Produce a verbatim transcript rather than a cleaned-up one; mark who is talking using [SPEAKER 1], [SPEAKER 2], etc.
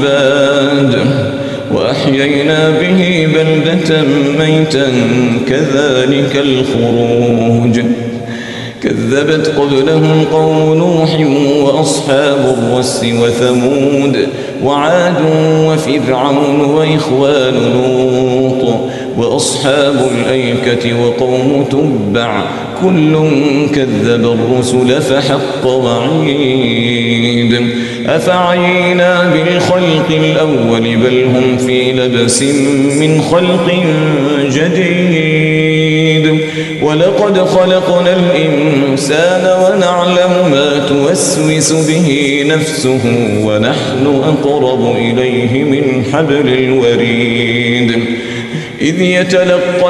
[SPEAKER 1] العباد وأحيينا به بلدة ميتا كذلك الخروج كذبت قبلهم قوم نوح وأصحاب الرس وثمود وعاد وفرعون وإخوان لوط وأصحاب الأيكة وقوم تبع كل كذب الرسل فحق وعيد أفعينا بالخلق الأول بل هم في لبس من خلق جديد ولقد خلقنا الإنسان ونعلم ما توسوس به نفسه ونحن أقرب إليه من حبل الوريد إذ يتلقى